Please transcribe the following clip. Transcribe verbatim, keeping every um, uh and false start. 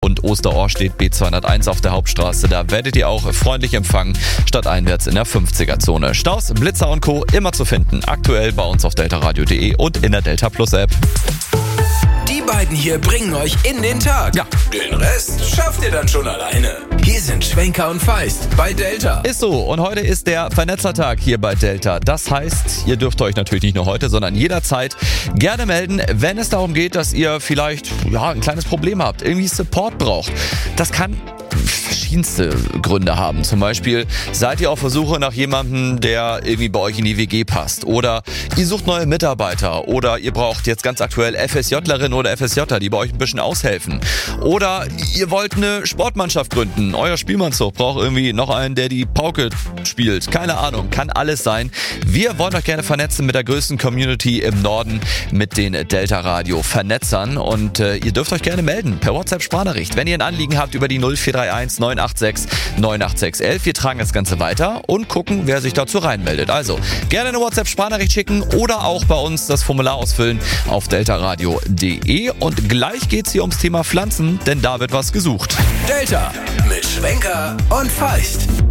und Osterorstedt B zweihunderteins auf der Hauptstraße. Da werdet ihr auch freundlich empfangen, stadteinwärts in der fünfziger-Zone. Staus, Blitzer und Co. immer zu finden. Aktuell bei uns auf deltaradio punkt de und in der Delta Plus App. Die beiden hier bringen euch in den Tag. Ja. Den Rest schafft ihr dann schon alleine. Hier sind Schwenker und Feist bei Delta. Ist so, und heute ist der Vernetzertag hier bei Delta. Das heißt, ihr dürft euch natürlich nicht nur heute, sondern jederzeit gerne melden, wenn es darum geht, dass ihr vielleicht ja, ein kleines Problem habt, irgendwie Support braucht. Das kann verschiedenste Gründe haben. Zum Beispiel seid ihr auf der Suche nach jemandem, der irgendwie bei euch in die W G passt. Oder ihr sucht neue Mitarbeiter. Oder ihr braucht jetzt ganz aktuell FSJlerin oder FSJler, die bei euch ein bisschen aushelfen. Oder ihr wollt eine Sportmannschaft gründen. Euer Spielmannszug braucht irgendwie noch einen, der die Pauke spielt. Keine Ahnung, kann alles sein. Wir wollen euch gerne vernetzen mit der größten Community im Norden, mit den Delta Radio Vernetzern. Und äh, ihr dürft euch gerne melden per WhatsApp-Sprachnachricht, wenn ihr ein Anliegen habt über die null vier drei eins neun acht sechs neun acht sechs eins. Wir tragen das Ganze weiter und gucken, wer sich dazu reinmeldet. Also gerne eine WhatsApp-Sprachnachricht schicken oder auch bei uns das Formular ausfüllen auf deltaradio punkt de. Und gleich geht's hier ums Thema Pflanzen, denn da wird was gesucht. Delta mit Schwenker und Feist.